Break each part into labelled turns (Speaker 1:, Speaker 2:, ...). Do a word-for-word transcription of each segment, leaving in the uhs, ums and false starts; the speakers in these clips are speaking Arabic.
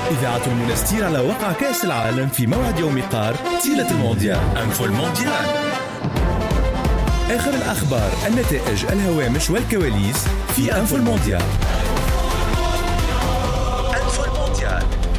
Speaker 1: إذاعة المنستير على وقع كأس العالم في موعد يوم قار تيلة المونديال. أنفو المونديال، آخر الأخبار، النتائج، الهوامش والكواليس في أنفو المونديال. أنفو المونديال.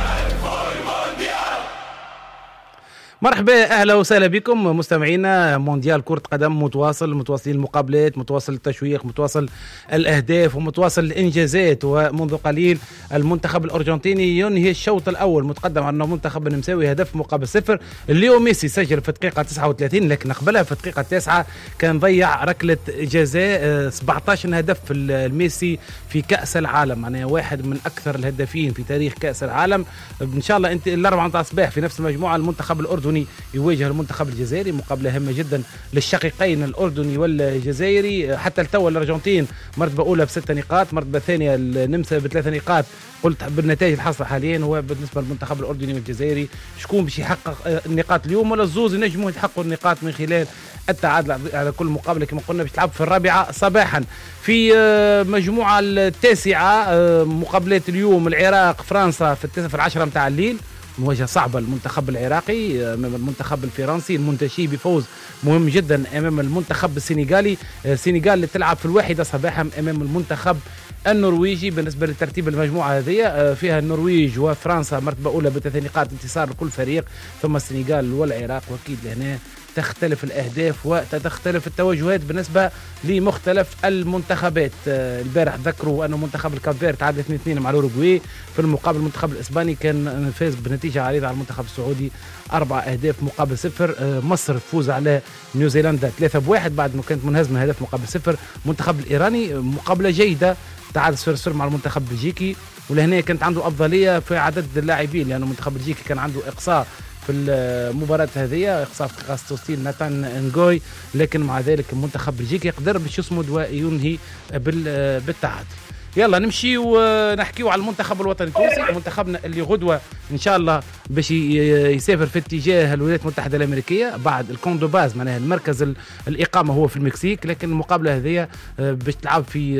Speaker 2: مرحبا، اهلا وسهلا بكم مستمعينا. مونديال كرة قدم متواصل، متواصل المقابلات، متواصل التشويق، متواصل الاهداف ومتواصل الانجازات. ومنذ قليل المنتخب الارجنتيني ينهي الشوط الاول متقدم على المنتخب النمساوي هدف مقابل صفر. اليوم ميسي سجل في الدقيقة تسعة وثلاثين، لكن قبلها في الدقيقة التاسعة كان ضيع ركلة جزاء. سبعة عشر هدف في الميسي في كأس العالم، يعني واحد من اكثر الهدافين في تاريخ كأس العالم. ان شاء الله انت الاربعة متاع الصباح في نفس المجموعة المنتخب الاردني يواجه المنتخب الجزائري، مقابله هامه جدا للشقيقين الاردني والجزائري. حتى التو الارجنتين مرتبه اولى بست نقاط، مرتبه ثانيه النمسا بثلاث نقاط. قلت بالنتائج الحاصله حاليا، هو بالنسبه للمنتخب الاردني والجزائري شكون باش يحقق النقاط اليوم، ولا الزوز ينجموا يحققوا النقاط من خلال التعادل على كل مقابله كما قلنا باش تلعب في الرابعه صباحا. في مجموعه التاسعه مقابلات اليوم العراق فرنسا في التاسعه في العشره متاع الليل، مواجهة صعبة المنتخب العراقي أمام المنتخب الفرنسي المنتشي بفوز مهم جدا أمام المنتخب السنغالي. السنغال اللي تلعب في الواحدة صباحا أمام المنتخب النرويجي. بالنسبة لترتيب المجموعة هذه فيها النرويج وفرنسا مرتبة أولى بثلاث نقاط انتصار لكل فريق، ثم السنغال والعراق. وأكيد لهنا تختلف الأهداف وتختلف التوجهات بالنسبة لمختلف المنتخبات. البارح ذكروا أن منتخب الكافير تعادل اثنين اثنين مع الأوروغواي، في المقابل المنتخب الإسباني كان فاز بنتيجة عريضة على المنتخب السعودي أربع أهداف مقابل صفر. مصر فوز على نيوزيلندا ثلاثة بواحد بعد ما كانت منهزمة هدف مقابل صفر. المنتخب الإيراني مقابلة جيدة، تعادل صفر صفر مع المنتخب البلجيكي، ولهنا كانت عنده أفضلية في عدد اللاعبين لأن يعني المنتخب البلجيكي كان عنده إقصاء في المباراة هذه، إقصاء في قسطوسين ناتان انغوي، لكن مع ذلك المنتخب البلجيكي يقدر باش يصمد وينهي بالتعادل. يلا نمشي ونحكيو على المنتخب الوطني التونسي، منتخبنا اللي غدوة إن شاء الله باش يسافر في اتجاه الولايات المتحدة الأمريكية بعد الكوندو باز، معناها المركز الإقامة هو في المكسيك، لكن المقابلة هذه باش تلعب في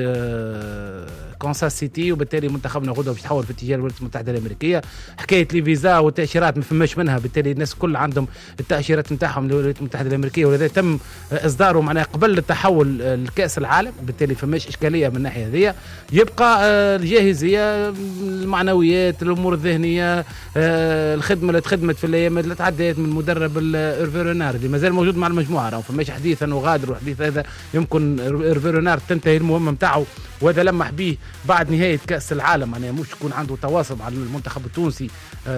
Speaker 2: كونساس سيتي، وبالتالي منتخبنا غدوة باش يتحول في اتجاه الولايات المتحدة الأمريكية. حكاية لي فيزا والتأشيرات ما فماش منها، بالتالي الناس كل عندهم التأشيرات نتاعهم للولايات المتحدة الأمريكية، ولذا تم إصداره معناها قبل التحول لكأس العالم، بالتالي فماش إشكالية من الناحية هذه. يبقى الجاهزية، المعنويات، الأمور الذهنية، الخدمة اللي تخدمت في الأيام اللي تعديت من مدرب إيرفي رينار اللي مازال موجود مع المجموعة، راه فماش حديث أنه غادر، وحديث هذا يمكن إيرفي رينار تنتهي المهمة متاعه، وهذا لمح به بعد نهاية كأس العالم، يعني مش يكون عنده تواصل مع المنتخب التونسي.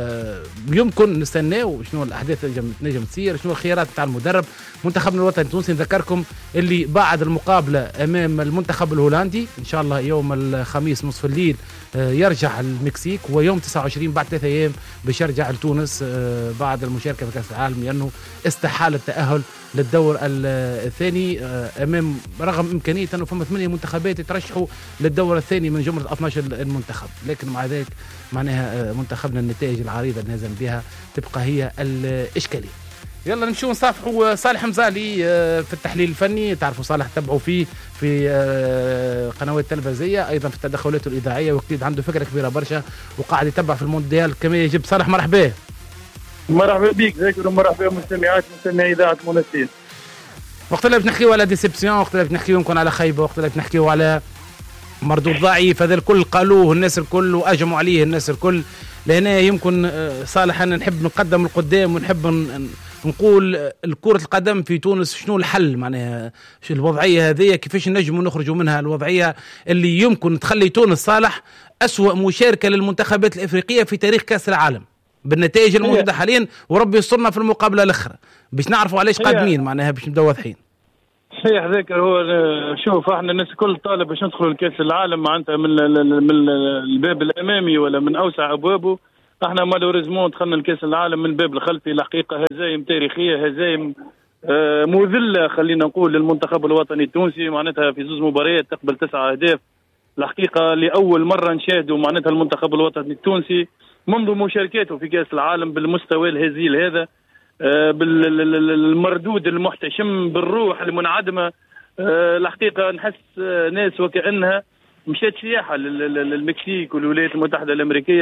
Speaker 2: يمكن نستناه شنو الأحداث اللي نجم تصير، شنو الخيارات نتاع المدرب. منتخبنا الوطني التونسي نذكركم اللي بعد المقابلة أمام المنتخب الهولندي إن شاء الله يوم الخميس نصف الليل يرجع المكسيك، ويوم تسعة وعشرين بعد ثلاثة أيام باش يرجع لتونس بعد المشاركة في كأس العالم، لأنه استحال التأهل للدور الثاني أمام رغم إمكانية أنه فما ثمانية منتخبات يترشحوا للدور الثاني من جملة اثنا عشر المنتخب، لكن مع ذلك معناها منتخبنا النتائج العريضة اللي نازل بها تبقى هي الإشكالية. يلا نمشيو نصافحوا صالح مزالي في التحليل الفني، تعرفوا صالح تبعوا فيه في قنوات تلفزية أيضا في التدخلات الإذاعية، وأكيد عنده فكرة كبيرة برشا وقاعد يتبع في المونديال كما يجب. صالح مرحبا.
Speaker 3: مرحبا بك ذاكر، ومرحبا مستمعات مستمعي إذاعة منستير.
Speaker 2: وقت اللي بنحكيو على ديسيبسيون، وقت اللي بنحكيو يمكن على خيبة، وقت اللي بنحكيو على مردود ضعيف، هذا الكل قالوه الناس الكل وأجمعوا عليه الناس الكل. لهنا يمكن صالح أن نحب نقدم القدام ونحب نقول الكرة القدم في تونس شنو الحل، معناها الوضعية هذه كيفاش نجموا نخرجوا منها، الوضعية اللي يمكن تخلي تونس صالح أسوأ مشاركة للمنتخبات الإفريقية في تاريخ كأس العالم بالنتائج الموجودة حاليا، وربي يسترنا في المقابلة الأخرى باش نعرفوا علاش قادمين، معناها باش نبداو واضحين.
Speaker 3: صحيح ذاكر، هو شوف احنا الناس الكل طالب باش ندخلوا لكأس العالم معناتها من من الباب الأمامي ولا من أوسع أبوابه. احنا مالوريزمون دخلنا لكأس العالم من الباب الخلفي، الحقيقة هزايم تاريخية، هزايم آه مذلة خلينا نقول للمنتخب الوطني التونسي، معناتها في زوج مباريات تقبل تسعة أهداف. الحقيقة لأول مرة نشاهدوا معناتها المنتخب الوطني التونسي منذ مشاركاته في كأس العالم بالمستوى الهزيل هذا، آه بالمردود المحتشم، بالروح المنعدمة. آه الحقيقة نحس آه ناس وكأنها مشات سياحة للمكسيك والولايات المتحدة الأمريكية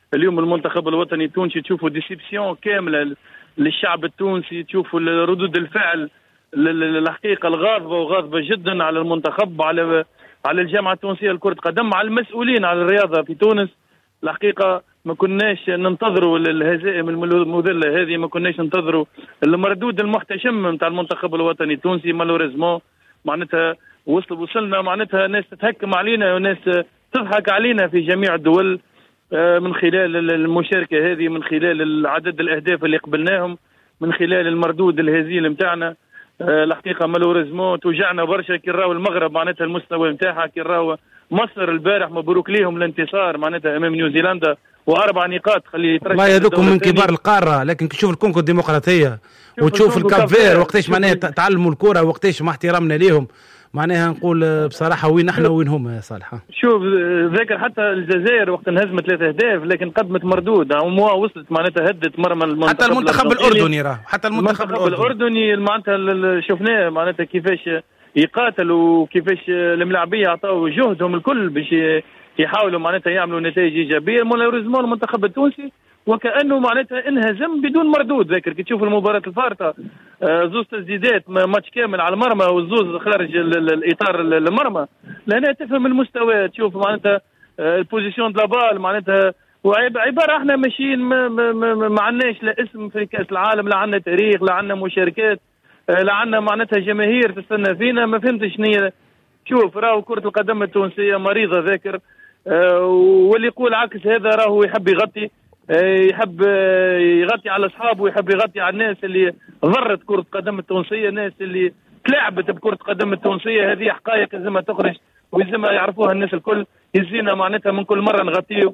Speaker 3: اليوم المنتخب الوطني التونسي تشوفوا ديسيبسيون كامله للشعب التونسي، تشوفوا ردود الفعل الحقيقه الغاضبه وغاضبه جدا على المنتخب، على على الجامعه التونسيه لكره قدم، على المسؤولين على الرياضه في تونس. الحقيقه ما كناش ننتظروا الهزائم المذله هذه، ما كناش ننتظروا المردود المحتشم نتاع المنتخب الوطني التونسي. مالوريزمون معناتها وصل وصلنا معناتها ناس تتهكم علينا وناس تضحك علينا في جميع الدول من خلال المشاركه هذه، من خلال عدد الاهداف اللي قبلناهم، من خلال المردود الهزيل نتاعنا. الحقيقه مالوريزمون توجعنا برشا كي نراو المغرب معناتها المستوى نتاعها، كي نراو مصر البارح مبروك ليهم الانتصار معناتها امام نيوزيلندا واربع نقاط خلي يترشح.
Speaker 2: والله هذوكم من كبار القاره، لكن تشوف الكونغو الديمقراطيه وتشوف الكافير وقتاش معناها تعلموا الكره وقتاش مع احترامنا ليهم، معناها نقول بصراحه وين احنا وين هم يا صالح.
Speaker 3: شوف ذاكر حتى الجزائر وقت انهزمت ثلاثة اهداف لكن قدمت مردود، وموا وصلت معناتها هدت مرمى المنتخب
Speaker 2: حتى المنتخب الاردني راه حتى المنتخب
Speaker 3: الاردني معناتها شفناه معناتها كيفاش يقاتل وكيفاش الملاعبيه عطاو جهدهم الكل باش يحاولوا معناتها يعملوا نتائج ايجابيه. مالوريزمون المنتخب التونسي وكانه معناتها انهزم بدون مردود. ذاكر كي تشوف المباراه الفارطه زوز تسديدات ماتش كامل على المرمى والزوز خارج الاطار المرمى، لهنا تفهم المستوى. تشوف معناتها البوزيسيون دو لابال معناتها وعباره احنا ماشيين ما, ما, ما, ما عندناش لا اسم في كاس العالم، لا عندنا تاريخ، لا عندنا مشاركات، لا عندنا معناتها جماهير تستنى فينا. ما فهمتش شنو. شوف راهو كره القدم التونسيه مريضه ذاكر، واللي يقول عكس هذا راهو يحب يغطي يحب يغطي على اصحابه ويحب يغطي على الناس اللي ضرت كره القدم التونسيه، الناس اللي تلعبت بكره القدم التونسيه. هذه حقائق لازمها تخرج ولازمها يعرفوها الناس الكل. يزينا معناتها من كل مره نغطيه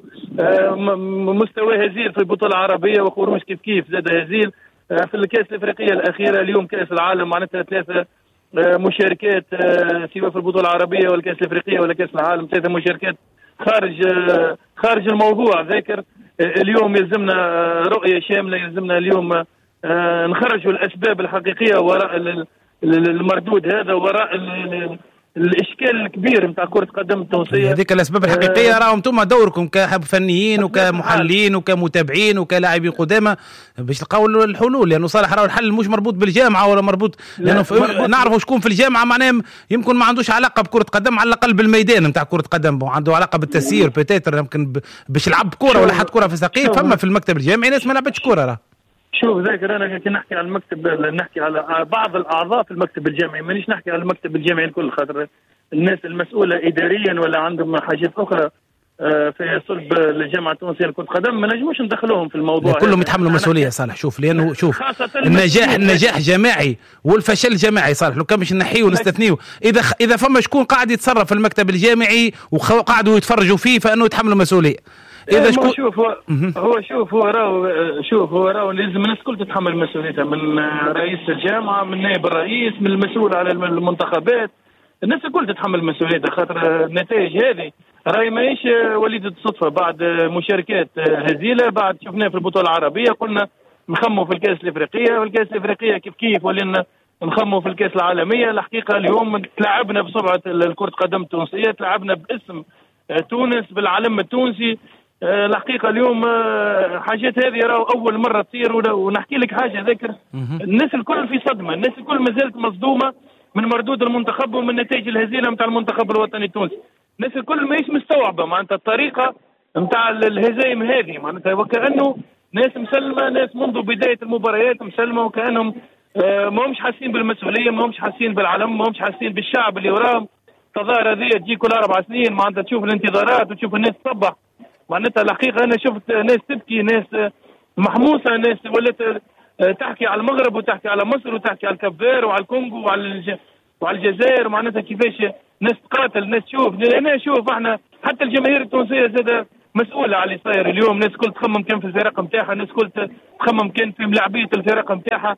Speaker 3: مستوى هزيل في البطوله العربيه وخروج كيف كيف زاد هزيل في الكاس الافريقيه الاخيره. اليوم كاس العالم معناتها ثلاثه مشاركات سواء في البطوله العربيه ولا الكاس الافريقيه ولا كاس العالم، ثلاثه مشاركات خارج خارج الموضوع ذاكر. اليوم يلزمنا رؤيه شامله، يلزمنا اليوم نخرجوا الاسباب الحقيقيه وراء المردود هذا، وراء الاشكال الكبير نتاع كره القدم التونسيه.
Speaker 2: هذيك الاسباب الحقيقيه راهم انتم دوركم كفنيين وكمحللين وكمتابعين وكلاعبين قدامى باش تلقاو الحلول، لانه يعني صالح راهو الحل مش مربوط بالجامعه ولا مربوط، لانه لا نعرفوا شكون في الجامعه معناه يمكن ما عندوش علاقه بكره قدم، على الاقل بالميدان نتاع كره قدم، وعنده علاقه بالتسيير بيتيتر يمكن باش يلعب كره ولا حد كره في ساقيه. فما في المكتب الجامعي ناس ما لعبتش كره راه.
Speaker 3: شوف ذاكر انا كي نحكي على المكتب نحكي على بعض الاعضاء في المكتب الجامعي، مانيش نحكي على المكتب الجامعي الكل، خاطر الناس المسؤوله اداريا ولا عندهم حاجات اخرى في صلب الجامعه التونسيه لكره القدم ما نجموش ندخلوهم في الموضوع.
Speaker 2: كلهم يتحملوا مسؤوليه صالح. شوف لانه شوف النجاح النجاح جماعي والفشل جماعي صالح. لو كان باش نحيه ونستثنيه، اذا اذا فما شكون قاعد يتصرف في المكتب الجامعي وقاعدوا يتفرجوا فيه فانه يتحملوا مسؤوليه.
Speaker 3: اذا شكون شوف هو, هو شوف هو راهو شوف هو راهو لازم الناس الكل تتحمل مسؤوليتها، من رئيس الجامعه، من نائب الرئيس، من المسؤول على المنتخبات. الناس الكل تتحمل مسؤوليتها، خاطر النتائج هذه راهي ماهيش وليده صدفه. بعد مشاركات هزيله، بعد شفناه في البطوله العربيه قلنا نخموا في الكاس الافريقيه، والكاس الافريقيه كيف كيف ولينا نخموا في الكاس العالميه. الحقيقه اليوم تلعبنا بسرعه الكره القدم التونسيه، تلعبنا باسم تونس بالعلم التونسي. الحقيقه اليوم حاجات هذه راهو اول مره تصير. ونحكي لك حاجه ذكر، الناس الكل في صدمه، الناس الكل ما زالت مصدومه من مردود المنتخب ومن نتائج الهزيله نتاع المنتخب الوطني التونسي. الناس الكل ماهيش مستوعبه معناتها الطريقه نتاع الهزايم هذه، معناتها وكانه ناس مسلمه، ناس منذ بدايه المباريات مسلمه، وكانهم ما همش حاسين بالمسؤوليه، ما همش حاسين بالعلم، ما همش حاسين بالشعب اللي وراهم. التظاهره هذه تجي كل اربع سنين معناتها تشوف الانتظارات وتشوف الناس تصبح. معناتها الحقيقه انا شفت ناس تبكي، ناس محموسه، ناس ولات تحكي على المغرب وتحكي على مصر وتحكي على الكافير وعلى الكونغو وعلى الج... وعلى الجزائر. معناتها كيفاش ناس تقاتل، ناس تشوف. انا شوف احنا حتى الجماهير التونسيه زاد مسؤوله على اللي صاير اليوم. ناس كل تخمم كان في الفرق نتاعها، ناس كل تخمم كان في ملاعبيه الفرق نتاعها.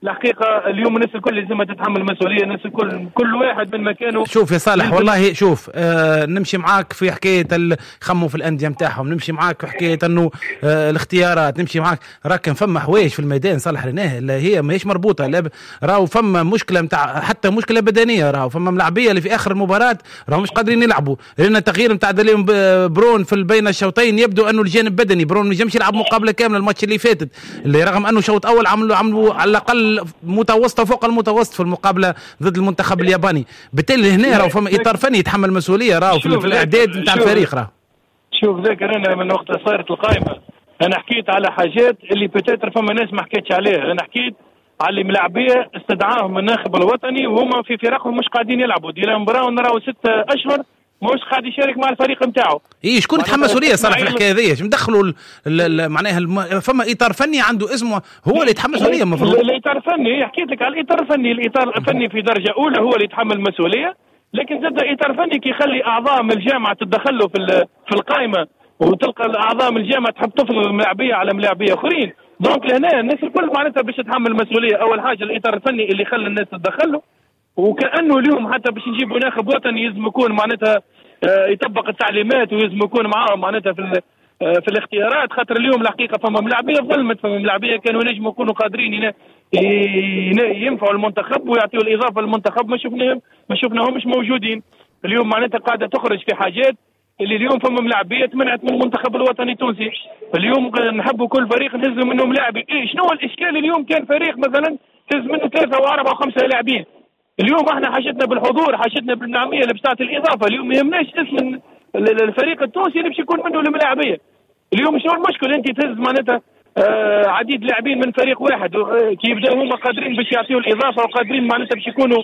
Speaker 3: الحقيقه اليوم الناس الكل لازم تتحمل المسؤوليه، الناس الكل كل واحد من مكانه.
Speaker 2: شوف يا صالح والله شوف آه نمشي معاك في حكايه خموا في الانديه نتاعهم، نمشي معاك في حكايه انه آه الاختيارات، نمشي معاك راكن فما حوايج في الميدان صالح رناه اللي هي ماهيش مربوطه، لا راهو فما مشكله نتاع حتى مشكله بدنيه، راهو فما ملاعبيه اللي في اخر المباراه راهو مش قادرين يلعبوا، لان التغيير نتاع دليل برون في بين الشوطين يبدو انه الجانب بدني، برون ما جامش يلعب مقابله كامله الماتش اللي فاتت، اللي رغم انه شوط اول عملوا عملوا على الاقل متوسطه فوق المتوسط في المقابله ضد المنتخب الياباني، بالتالي هنا راهو فما اطار فني يتحمل المسؤوليه راهو في الاعداد نتاع الفريق. راه
Speaker 3: شوف ذاكر انا من وقت صارت القائمه انا حكيت على حاجات اللي بتاتر فما ناس ما حكيتش عليها، انا حكيت على الملاعبيه استدعاهم الناخب الوطني وهم في فرقهم مش قاعدين يلعبوا، دينا مباراه ونراو ستة اشهر مش قاعد يشارك مع الفريق نتاعو.
Speaker 2: اي شكون يتحمل مسؤوليه صار في الحكايه هذه؟ مدخلوا معناها الم... فما اطار فني عنده اسمه هو اللي يتحمل مسؤوليه المفروض.
Speaker 3: الاطار الفني حكيت لك على الاطار الفني، الاطار الفني في درجه اولى هو اللي يتحمل المسؤوليه، لكن زاد اطار فني كي يخلي اعضاء من الجامعه تتدخل له في في القائمه وتلقى الاعضاء من الجامعه تحب تفرض ملاعبيه على ملاعبيه اخرين، دونك لهنا الناس الكل معناتها باش تتحمل المسؤوليه. اول حاجه الاطار الفني اللي خلى الناس تتدخل له، وكانه اليوم حتى باش نجيبوا ناخب وطني لازم يكون معناتها يطبق التعليمات ويلزم يكون معاهم معناتها في في الاختيارات، خاطر اليوم الحقيقه فما ملاعبيه ظلمت، فما ملاعبيه كانوا نجموا يكونوا قادرين ينفعوا المنتخب ويعطيوا الاضافه للمنتخب، ما شفناهم ما شفناهمش موجودين. اليوم معناتها قاعده تخرج في حاجات اللي اليوم فما ملاعبيه تمنعت من المنتخب الوطني التونسي. اليوم نحبوا كل فريق نهز منه لاعبين، إيه شنو الاشكال اليوم؟ كان فريق مثلا تهز منه ثلاثه واربعه وخمسه لاعبين، اليوم احنا حاجتنا بالحضور، حاجتنا بالنعميه اللي بتاعت الاضافه، اليوم ما يهمناش اسم الفريق التونسي اللي باش يكون منه الملاعبيه. اليوم شنو المشكله انت تهز معناتها آه عديد لاعبين من فريق واحد آه كي يبداو هما قادرين باش يعطيوا الاضافه وقادرين معناتها باش يكونوا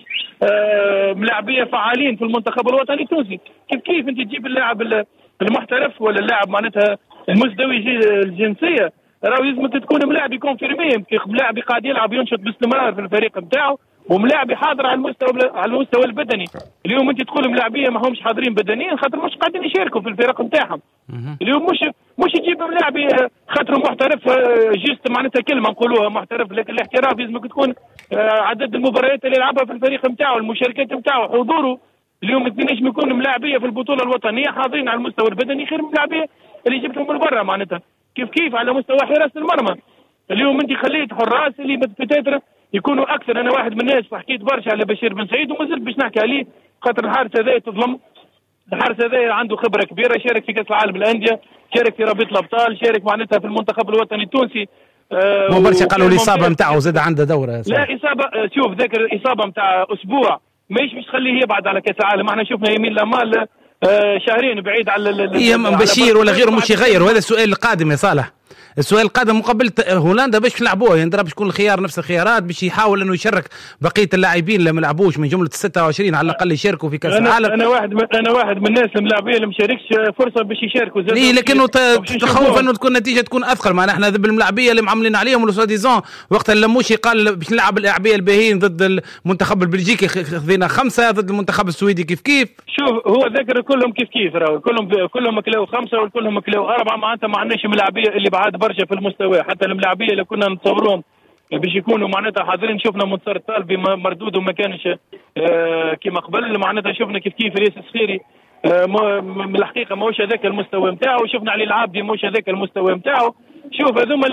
Speaker 3: آه ملاعبيه فعالين في المنتخب الوطني التونسي، كيف كيف انت تجيب اللاعب المحترف ولا اللاعب معناتها المزدوي الجنسيه، راهو لازم تكون ملاعب كونفيرمي، ملاعب قاعد يلعب ينشط باستمرار في الفريق نتاعو وملاعبي حاضر على المستوى على المستوى البدني. اليوم انت تقول ملاعبيه ما همش حاضرين بدنيا خاطر مش قاعدين يشاركوا في الفرق نتاعهم. اليوم مش مش يجيب ملاعبي خاطر محترف جيست معناتها كلمه نقولوها محترف، لكن الاحتراف لازم تكون عدد المباريات اللي يلعبها في الفريق نتاعو، المشاركات نتاعو، حضوره. اليوم نجم يكون ملاعبيه في البطوله الوطنيه حاضرين على المستوى البدني خير من ملاعبيه اللي جبتهم من برا معناتها. كيف كيف على مستوى حراسه المرمى اليوم انت خليت حراس اللي بتتر يكونوا اكثر. انا واحد من الناس حكيت برشا على بشير بن سعيد وما زلت باش نحكي عليه، خاطر الحارس هذا تظلم، الحارس هذا عنده خبره كبيره، شارك في كاس العالم للانديه، شارك في رابطه الابطال، شارك معناتها في المنتخب الوطني التونسي.
Speaker 2: آه مو برشا قالوا الاصابه نتاعو زاد عنده دوره.
Speaker 3: لا اصابه، شوف ذاك الاصابه نتاع اسبوع ماهيش باش تخليه يبعد على كاس العالم، احنا شفنا يمين لامال آه شهرين بعيد على
Speaker 2: بشير ولا غيره مش يغير. وهذا السؤال القادم يا صالح، السؤال القادم مقابلة هولندا باش يلعبوه، يعني باش يكون الخيار نفس الخيارات، باش يحاول انه يشارك بقيه اللاعبين اللي ما لعبوش من جمله ستة وعشرين على الاقل يشاركوا في كاس العالم.
Speaker 3: انا واحد من انا واحد من الناس الملاعبيه اللي مشاركش فرصه باش يشاركوا زاد.
Speaker 2: ليه لكنه تخوف انه تكون النتيجه تكون اثقل، معناها احنا ذب الملاعبيه اللي معاملين عليهم ولو ديزون وقت اللموشي قال باش نلعب اللاعبيه الباهين ضد المنتخب البلجيكي خذينا خمسه، ضد المنتخب السويدي كيف كيف.
Speaker 3: شوف هو ذاكر كلهم كيف كيف راهو كلهم كلهم كلاو خمسه وكلهم كلاو اربعه، معناتها ما عندناش ملاعبيه اللي بعاد برشا في المستوى، حتى الملاعبيه اللي كنا نتصورهم باش يكونوا معناتها حاضرين شفنا منتصر الطالبي مردود وما كانش آه كما قبل، معناتها شفنا كيف كيف رياس السخيري آه من الحقيقه ماهوش هذاك المستوى نتاعو، شفنا علي العابدي ماهوش هذاك المستوى نتاعو. شوف هذوما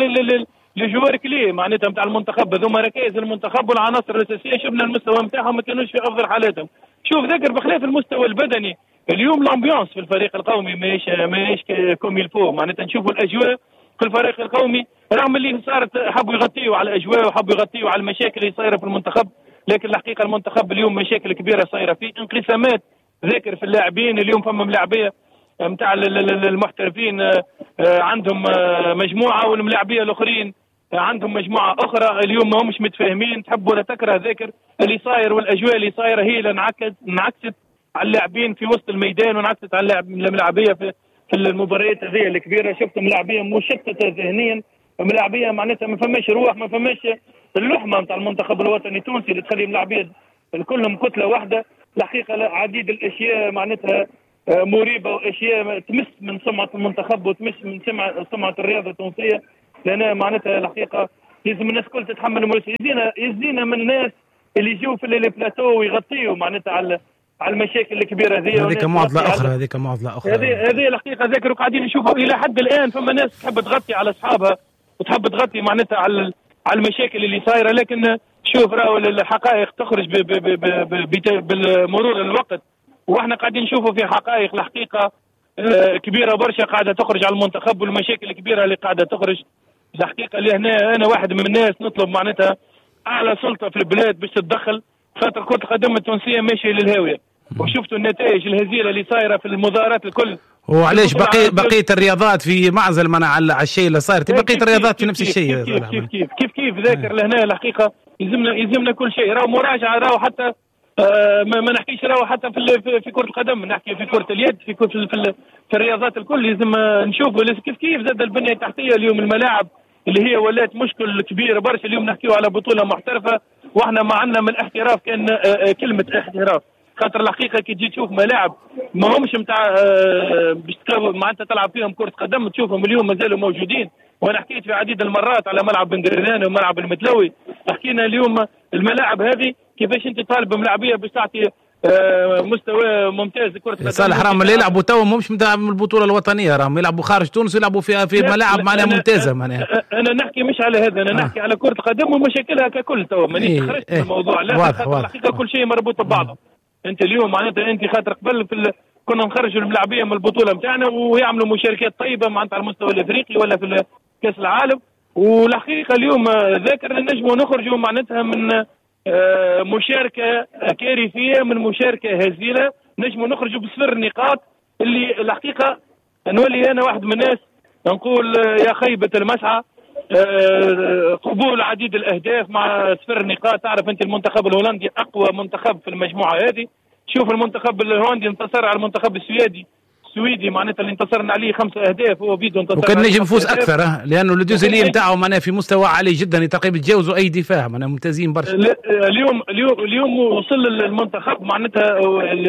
Speaker 3: لي جوار كلي معناتها نتاع المنتخب، هذوما ركائز المنتخب والعناصر الاساسيه شفنا المستوى نتاعهم ما كانوش في افضل حالاتهم. شوف ذاكر بخلاف المستوى البدني اليوم الامبيونس في الفريق القومي ماهيش ماهيش كوم يلفو، معناتها نشوفوا الاجواء في الفريق القومي رغم اللي صارت حبوا يغطيوا على الاجواء وحبوا يغطيوا على المشاكل اللي صايره في المنتخب، لكن الحقيقه المنتخب اليوم مشاكل كبيره صايره فيه، انقسامات ذاكر في اللاعبين. اليوم فما ملاعبيه نتاع المحترفين عندهم مجموعه والملاعبيه الاخرين عندهم مجموعه اخرى، اليوم ما همش متفاهمين، تحب ولا تكره ذاكر اللي صاير والاجواء اللي صايره هي اللي انعكست انعكست على اللاعبين في وسط الميدان وانعكست على الملاعبيه في في المباريات هذه الكبيره. شفت ملاعبيه مشتته ذهنيا، ملاعبيه معناتها ما فماش روح، ما فماش اللحمه نتاع المنتخب الوطني التونسي اللي تخلي ملاعبيه كلهم كتله واحده. الحقيقه عديد الاشياء معناتها مريبه واشياء تمس من سمعه المنتخب وتمس من سمعه سمعه الرياضه التونسيه، لان معناتها الحقيقه لازم الناس الكل تتحمل المسؤوليه. يزينا يزينا من الناس اللي يجوا في لي بلاتو ويغطيوا معناتها على على المشاكل الكبيره هذه.
Speaker 2: هذيك معضله اخرى، هذيك معضله اخرى.
Speaker 3: هذه هذه الحقيقه ذاكر قاعدين نشوفوا الى حد الان فما ناس تحب تغطي على اصحابها وتحب تغطي معناتها على على المشاكل اللي صايره، لكن شوف راهو الحقائق تخرج بمرور الوقت، واحنا قاعدين نشوفوا في حقائق الحقيقه كبيره برشا قاعده تخرج على المنتخب، والمشاكل الكبيره اللي قاعده تخرج الحقيقه. اللي هنا انا واحد من الناس نطلب معناتها اعلى سلطه في البلاد باش تتدخل، خاطر كره القدم التونسيه ماشيه للهاويه، وشفتوا النتائج الهزيله اللي صايره في المظاهرات الكل.
Speaker 2: وعلاش بقي بقيه الرياضات في معزل منع على الشيء اللي صاير؟ بقيه الرياضات في نفس الشيء.
Speaker 3: كيف كيف كيف كيف, كيف ذاكر لهنا الحقيقه يلزمنا يلزمنا كل شيء، راهو مراجعه، راهو حتى آه ما, ما نحكيش راهو حتى في, في في كره القدم، نحكي في كره اليد، في في, في, في, في الرياضات الكل لازم نشوفوا كيف كيف زاد البنيه التحتيه. اليوم الملاعب اللي هي ولات مشكل كبير برشا، اليوم نحكيو على بطوله محترفه واحنا ما عندنا من الاحتراف كان آه كلمه احتراف، خاطر الحقيقه كي تجي تشوف ملاعب ما همش نتاع باش معناتها تلعب فيهم كره قدم تشوفهم اليوم مازالوا موجودين. وانا حكيت في عديد المرات على ملعب بن قرنان وملعب المتلوي، حكينا اليوم الملاعب هذه كيفاش انت طالب ملاعبيه باش تعطي مستوى ممتاز لكره القدم.
Speaker 2: صالح راهم اللي يلعبوا تو مش من البطوله الوطنيه، راهم يلعبوا خارج تونس يلعبوا في في ملاعب معناها ممتازه. معناها
Speaker 3: انا نحكي مش على هذا، انا نحكي آه. على كره القدم ومشاكلها ككل تو مانيش إيه خرجت إيه من الموضوع. لا
Speaker 2: واضح واضح
Speaker 3: الحقيقه كل شيء مربوط ببعضه. انت اليوم معناتها انت خاطر قبل في ال... كنا نخرجوا الملاعبيه من البطوله نتاعنا ويعملوا مشاركات طيبه معناتها على المستوى الافريقي ولا في كاس العالم، والحقيقه اليوم ذاكر نجموا نخرجوا معناتها من مشاركه كارثيه، من مشاركه هزيله، نجموا نخرجوا بصفر نقاط. اللي الحقيقه نولي انا واحد من الناس نقول يا خيبه المسعى، قبول عديد الاهداف مع صفر نقاط. تعرف انت المنتخب الهولندي اقوى منتخب في المجموعه هذه، شوف المنتخب الهولندي انتصر على المنتخب السويدي السويدي معناتها اللي انتصرنا عليه خمسة اهداف، هو بيدو انتصر
Speaker 2: وكان نجم يفوز اكثر أه؟ لانه الدوزلي نتاعهم معناها في مستوى عالي جدا، تقريبا يتجاوزوا اي دفاع، معناها ممتازين برشا.
Speaker 3: اليوم اليوم اليوم وصل المنتخب معناتها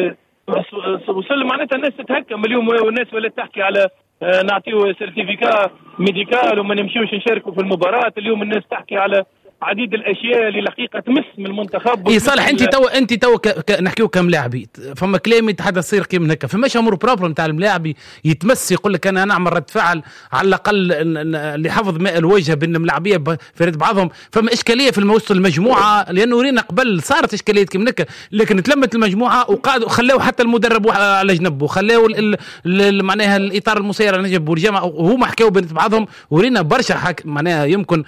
Speaker 3: وصل معناتها الناس تتهكم اليوم، والناس ولات تحكي على نعطيو سيرتيفيكا ميديكال وما نمشيوش نشاركوا في المباراه. اليوم الناس تحكي على عديد الاشياء اللي الحقيقه تمس من المنتخب.
Speaker 2: اي صالح انت تو انت تو نحكيو كملاعبي، فما كلام يتحدث يصير كي من هكا، فماش امور بروبلم نتاع الملاعبي يتمس يقول لك انا نعمل رد فعل على الاقل اللي حفظ ماء الوجه بين الملاعبيه في رد بعضهم. فما اشكاليه في وسط المجموعه، لانه رينا قبل صارت اشكاليه كي من هكا، لكن تلمت المجموعه وقعدوا خلاو حتى المدرب على جنبه، خلاو معناها الاطار المسير على جنبه والجماعه وهما حكاوا بين بعضهم، ورينا برشا معناها يمكن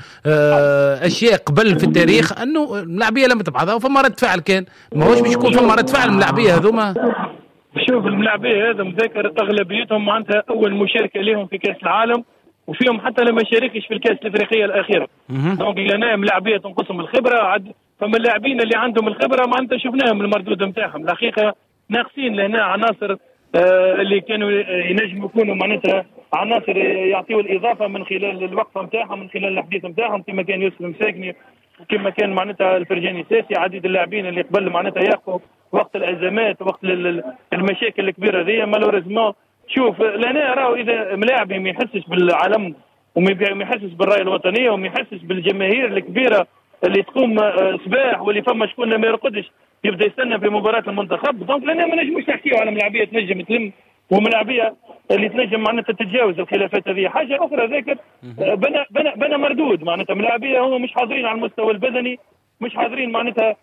Speaker 2: اشياء قبل في التاريخ انه الملاعبيه لم تبعضها وفما رد فعل، كان ما هوش باش يكون فما رد فعل الملاعبيه هذوما.
Speaker 3: شوف الملاعبيه هذا مذاكر اغلبيتهم معناتها اول مشاركه لهم في كاس العالم، وفيهم حتى لما شاركش في الكاس الافريقيه الاخيره. دونك لنا ملاعبيه تنقصهم الخبره عد، فما اللاعبين اللي عندهم الخبره معناتها شفناهم المردود نتاعهم الحقيقه ناقصين لهنا عناصر آه اللي كانوا ينجموا يكونوا معناتها عناصر يعطيوا الاضافه من خلال الوقفه نتاعهم، من خلال الحديث نتاعهم، كما كان يوسف المساكني وكما كان معناتها الفرجاني ساسي، عديد اللاعبين اللي قبل معناتها يقفوا وقت الازمات وقت المشاكل الكبيره هذه. مالوريزمون شوف لنا راهو اذا ملاعبي ما يحسش بالعالم وما يحسش بالرايه الوطنيه وما يحسش بالجماهير الكبيره اللي تقوم صباح واللي فما شكون ما يرقدش يبدا يستنى في مباراه المنتخب. دونك لنا ما نجموش نحكيو على ملاعبيه تنجم تلم وملاعبيه اللي تنجم معناتها تتجاوز الخلافات هذه. حاجه اخرى ذاك بنى بنى بنى مردود معناتها ملاعبيه هم مش حاضرين على المستوى البدني، مش حاضرين معناتها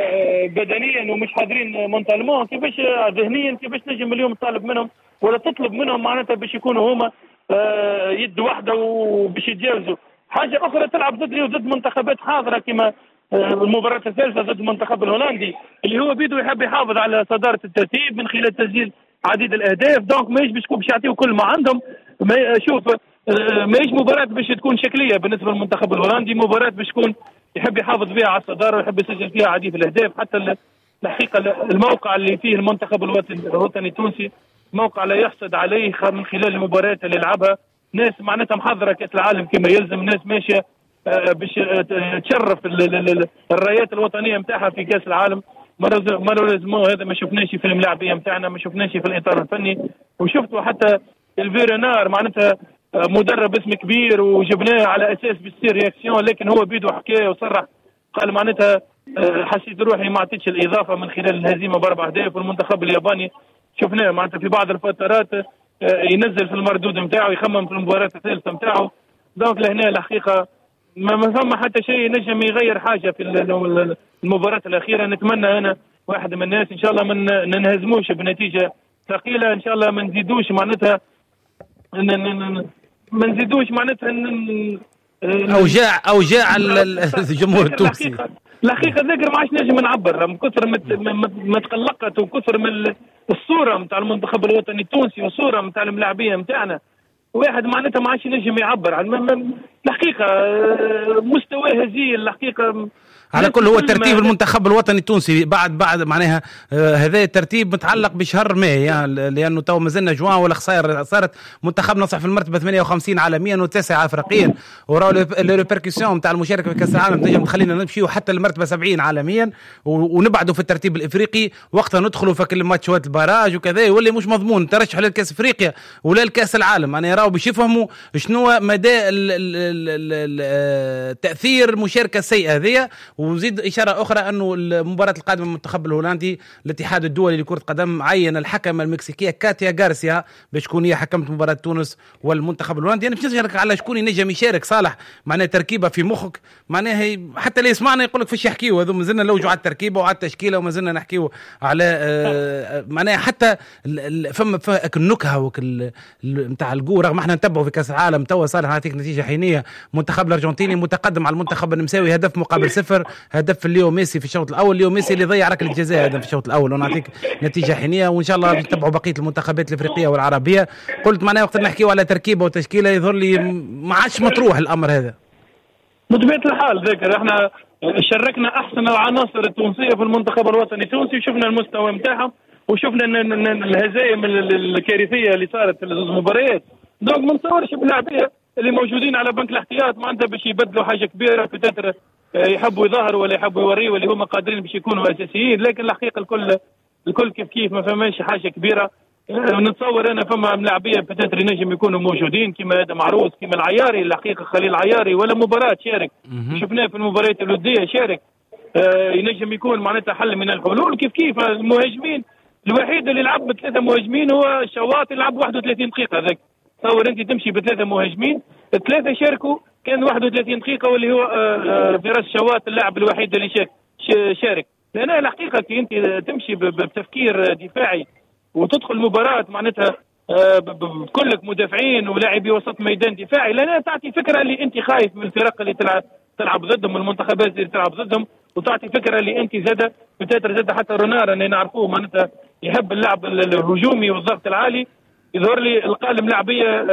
Speaker 3: بدنيا ومش حاضرين مونتالمون، كيفاش ذهنيا كيفاش نجم اليوم تطالب منهم ولا تطلب منهم معناتها باش يكونوا هما يد واحده وباش يتجاوزوا. حاجه اخرى تلعب ضد ضد منتخبات حاضره كما المباراه الثالثه ضد المنتخب الهولندي اللي هو بيدو يحب يحافظ على صداره الترتيب من خلال تسجيل عديد الاهداف. دونك ماهيش باش باش يعطيو كل ما عندهم. ما شوف ماهيش مباراه باش تكون شكليه بالنسبه للمنتخب الهولندي، مباراه باش تكون يحب يحافظ بها على الصداره ويحب يسجل فيها عديد الاهداف. حتى الحقيقه الموقع اللي فيه المنتخب الوطني التونسي موقع لا يحسد عليه من خلال المباريات اللي يلعبها. ناس معناتها محضره كاس العالم كما يلزم، ناس ماشيه باش تشرف الرايات الوطنيه نتاعها في كاس العالم. مالوريزمون هذا ما شفناش في الملاعبيه نتاعنا، ما شفناش في الاطار الفني. وشفتوا حتى الفيرنار معناتها مدرب اسم كبير وجبناه على اساس بتصير رياكسيون، لكن هو بيدو حكايه وصرح قال معناتها حسيت روحي ما عطيتش الاضافه من خلال الهزيمه باربع اهداف. والمنتخب الياباني شفناه معناتها في بعض الفترات ينزل في المردود نتاعو، يخمم في المباراه الثالثه نتاعو. دونك لهنا الحقيقه ما فما حتى شيء نجم يغير حاجه في المباراه الاخيره. نتمنى انا واحد من الناس ان شاء الله من ننهزموش بنتيجه ثقيله، ان شاء الله ما نزيدوش معناتها ما نزيدوش معناتها
Speaker 2: اوجاع اوجاع الجمهور التونسي.
Speaker 3: الحقيقه ذكر ما عادش نجم نعبر من كثر ما تقلقت وكثر من الصوره نتاع المنتخب الوطني التونسي والصوره نتاع الملاعبيه نتاعنا. واحد معناتها ما عادش نجم يعبر عن الحقيقه مستواه هزيل الحقيقه.
Speaker 2: على كل هو ترتيب المنتخب الوطني التونسي بعد بعد معناها آه هذا الترتيب متعلق بشهر ماي يعني، لانه تو مازلنا جوان ولا خسائر صارت منتخبنا صح في المرتبه ثمانية وخمسين عالميا وتسعة افريقيا، وراو الريبركسيون نتاع المشاركه في كاس العالم تنجم تخلينا نمشيو حتى المرتبه سبعين عالميا ونبعدوا في الترتيب الافريقي. وقتها ندخلوا في كل ماتشات البراج وكذا يولي مش مضمون ترشح للكاس افريقيا ولا الكاس العالم. انا يراو باش يفهموا شنو مدى التاثير المشاركه السيئه هذه. وزيد إشارة أخرى أنه المباراة القادمة من المنتخب الهولندي الاتحاد الدولي لكرة القدم عين الحكمة المكسيكية كاتيا غارسيا باش تكون هي حكمت مباراة تونس والمنتخب الهولندي. أنا يعني باش نسألك على شكون ينجم يشارك صالح معناها تركيبة في مخك معناها حتى اللي يسمعنا يقول لك فيش يحكيوا هذو مازلنا لوجوا على التركيبة وعلى التشكيلة ومازلنا نحكيوا على آه معناها حتى فما النكهة وكل نتاع الجو. رغم احنا نتبعوا في كأس العالم توا صالح نعطيك نتيجة حينية، منتخب الأرجنتيني متقدم على المنتخب النمساوي هدف مقابل صفر، هدف ليو ميسي في الشوط الاول، ليو ميسي اللي ضيع ركله الجزاء هذا في الشوط الاول. ونعطيك نتيجه حينيه وان شاء الله نتبعوا بقيه المنتخبات الافريقيه والعربيه. قلت معناها وقت نحكيوا على تركيبه وتشكيله يظهر لي ما عادش مطروح الامر هذا.
Speaker 3: بطبيعه الحال ذكر احنا شاركنا احسن العناصر التونسيه في المنتخب الوطني التونسي وشفنا المستوى نتاعهم وشفنا الهزائم الكارثيه اللي صارت في المباريات. دونك ما نتصورش باللاعبيه اللي موجودين على بنك الاحتياط معناتها باش يبدلوا حاجه كبيره بتاتر يحبوا يظهروا ولا يحبوا يوريوا اللي هم قادرين باش يكونوا اساسيين. لكن الحقيقه الكل الكل كيف كيف ما فماش حاجه كبيره. نتصور انا فما ملاعبيه بتاتر ينجم يكونوا موجودين كما هذا معروف كما العياري الحقيقه خليل العياري ولا مباراه شارك شفناه في المباريات الوديه شارك آه ينجم يكون معناتها حل من الحلول. كيف كيف المهاجمين الوحيد اللي لعب بثلاثه مهاجمين هو الشواط يلعب واحد وثلاثين دقيقه. ذاك تصور انت تمشي بثلاثه مهاجمين ثلاثه شاركوا كان واحد وثلاثين دقيقه واللي هو فراس شوات اللاعب الوحيد اللي شارك. لان الحقيقه كي انت تمشي بتفكير دفاعي وتدخل مباراه معناتها بكلك مدافعين ولاعبي وسط ميدان دفاعي لان تعطي فكره اللي انت خايف من الفرق اللي تلعب تلعب ضدهم والمنتخبات اللي تلعب ضدهم، وتعطي فكره اللي انت زاد بتاتر زاد حتى رونار اللي نعرفوه معناتها يحب اللعب الهجومي والضغط العالي. يظهر لي القالم لاعبيه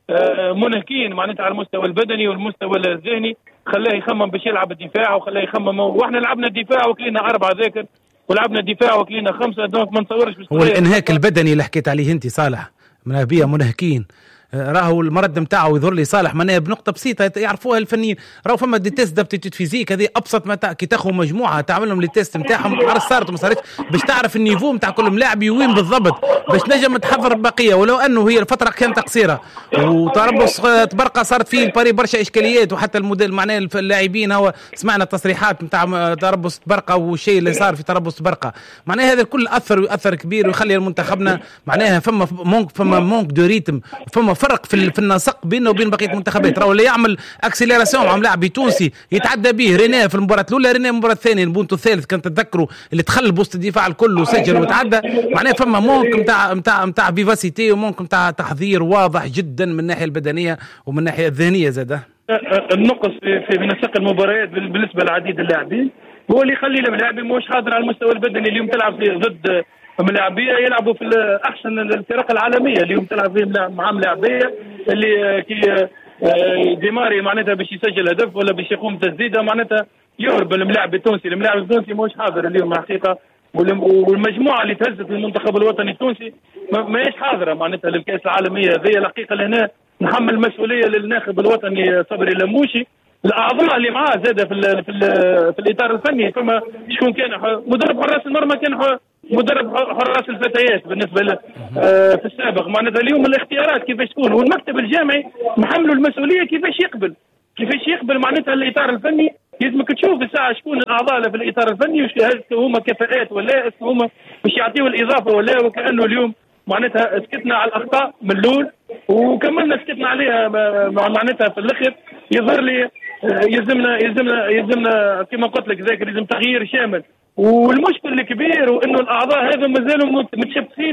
Speaker 3: منهكين معناتها على المستوى البدني والمستوى الذهني خلاه يخمم باش يلعب الدفاع وخلاه يخمم. واحنا لعبنا الدفاع وكلينا أربعة ذاكر ولعبنا الدفاع وكلينا خمسة. دونك ما نتصورش
Speaker 2: والانهاك البدني اللي حكيت عليه انت صالح من بيئة منهكين راهو المرد نتاعو يظهر لي صالح معناها بنقطه بسيطه يعرفوها الفنيين. راهو فما دي تيست دابتيتود فيزيك هذه ابسط ما كي تاخذ مجموعه تعمل لهم لي تيست نتاعهم عرس صارت وما صارتش باش تعرف النيفو نتاع كل ملاعب وين بالضبط باش نجم تحضر البقيه. ولو انه هي الفتره كانت قصيره وتربص تبرقه صارت فيه الباري برشا اشكاليات وحتى الموديل معناه اللاعبين هو سمعنا التصريحات نتاع تربص تبرقه والشيء اللي صار في تربص تبرقه معناه هذا الكل اثر ويأثر كبير ويخلي المنتخبنا معناها فما مونك فما مونك دو ريتم فما فرق في في النسق بينه وبين بقيه المنتخبات. راهو اللي يعمل اكسيليراسيون مع لاعب تونسي يتعدى به ريناه في المباراه الاولى ريناه المباراه الثانيه البونتو الثالث كان تتذكروا اللي تخل بوسط الدفاع الكل وسجل وتعدى. معناه فما مونك نتاع نتاع نتاع فيفاسيتي ومونك نتاع تحضير واضح جدا من الناحيه البدنيه ومن الناحيه الذهنيه زاده.
Speaker 3: النقص في في نسق المباريات بالنسبه لعديد اللاعبين هو اللي يخلي اللاعبين مش حاضر على المستوى البدني. اليوم تلعب في ضد ملاعبيه يلعبوا في احسن الفرق العالميه اليوم تلعب فيهم مع ملاعبيه اللي كي ديماري معناتها باش يسجل هدف ولا باش يقوم تسديده معناتها يهرب الملاعب التونسي. الملاعب التونسي مش حاضر اليوم حقيقه والمجموعه اللي تهزت المنتخب الوطني التونسي ماهيش حاضره معناتها للكاس العالميه هذه. الحقيقه لهنا نحمل المسؤوليه للناخب الوطني صبري لموشي الاعضاء اللي معاه زاد في ال في, ال في الاطار الفني. فما شكون كان مدرب حراس المرمى كان مدرب حراس الفتيات بالنسبه له آه في السابق. معناتها اليوم الاختيارات كيفاش تكون، والمكتب الجامعي محمله المسؤوليه كيفاش يقبل كيفاش يقبل معناتها الاطار الفني. لازمك تشوف الساعه شكون الاعضاء في الاطار الفني، هل هما كفاءات ولا هما باش يعطيوا الاضافه ولا. وكانه اليوم معناتها سكتنا على الاخطاء من الاول وكملنا سكتنا عليها معناتها في الاخر. يظهر لي يلزمنا يلزمنا يلزمنا كما قلت لك ذاك لازم تغيير شامل. والمشكل الكبير وانه الاعضاء هذا مازالوا متشبثين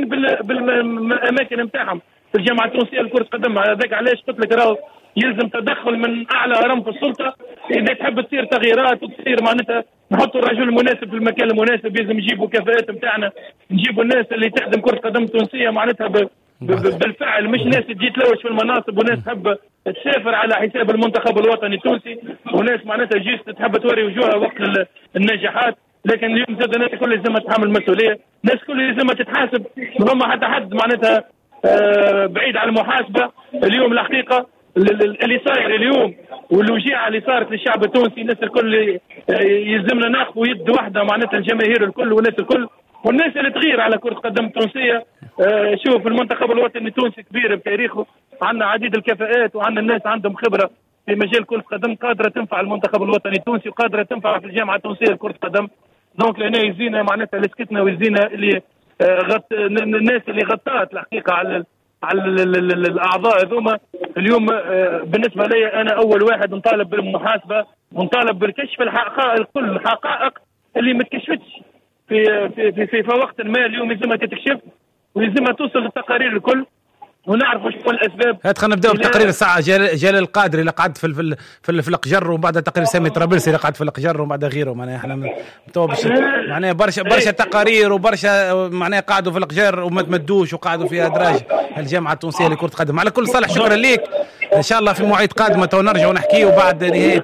Speaker 3: بالاماكن نتاعهم في الجامعه التونسيه لكره القدم. هذاك علاش قلت لك راهو يلزم تدخل من اعلى هرم في السلطه. اذا تحب تصير تغييرات وتصير معناتها نحطوا الرجل المناسب في المكان المناسب. لازم نجيبوا كفاءات نتاعنا، نجيبوا الناس اللي تخدم كره قدم تونسيه معناتها ب... ب... بالفعل، مش ناس تجي تلوش في المناصب وناس تحب تسافر على حساب المنتخب الوطني التونسي وناس معناتها جيش تحب توري وجوهها وقت النجاحات. لكن اليوم زاد الناس الكل لازم تحمل مسؤوليه، الناس الكل لازم تتحاسب. ما حتى حد معناتها آه بعيد عن المحاسبه. اليوم الحقيقه اللي صاير اليوم والوجيعه اللي صارت للشعب التونسي الناس الكل يلزمنا ناخذ يد واحده معناتها الجماهير الكل والناس الكل والناس اللي تغير على كره القدم التونسيه. آه شوف المنتخب الوطني التونسي كبير بتاريخه، عندنا عديد الكفاءات وعندنا الناس عندهم خبره في مجال كره القدم قادره تنفع المنتخب الوطني التونسي وقادره تنفع في الجامعه التونسيه لكره القدم. دونك لهنا يزينا معناتها اللي سكتنا ويزينا اللي آه غط الناس اللي غطات الحقيقه على على الاعضاء هذوما. اليوم آه بالنسبه لي انا اول واحد نطالب بالمحاسبه ونطالب بالكشف الحقائق كل الحقائق اللي ما تكشفتش في في في, في, في وقت ما. اليوم لازمها تتكشف ولازمها توصل للتقارير الكل ونعرفوا شنو الاسباب.
Speaker 2: هات خلينا نبداو بتقرير الساعه. جلال القادري اللي قعد في في في, في القجر وبعدها تقرير سامي طرابلسي اللي قعد في القجر وبعدها غيره. معناها احنا تو معناها برشا برشا تقارير وبرشا معناها قعدوا في القجر وما تمدوش وقعدوا في ادراج الجامعه التونسيه لكره القدم. على كل صالح شكرا ليك. ان شاء الله في مواعيد قادمه تو نرجعوا نحكيوا بعد نهايه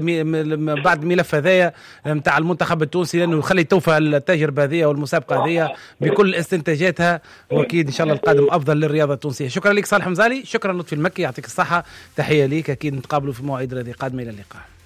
Speaker 2: بعد الملف هذايا نتاع المنتخب التونسي لانه يخلي توفى التجربه هذه والمسابقه هذه بكل استنتاجاتها واكيد ان شاء الله القادم افضل للرياضه التونسيه. شكرا لك صالح مزالي، شكرا لطفي المكي، يعطيك الصحه، تحيه ليك. اكيد نتقابلوا في مواعيد قادمه. الى اللقاء.